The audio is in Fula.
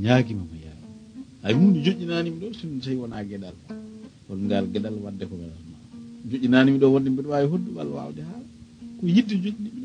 ñaagima mo yaaro hay hunde joƴƴinanimi ɗo so tawi wona gueɗal hol ngal gueɗal wadde ko welatma joƴƴinanimi ɗo wonde mbiɗa wawi hoddu walla wawde haala ko yidde joƴƴini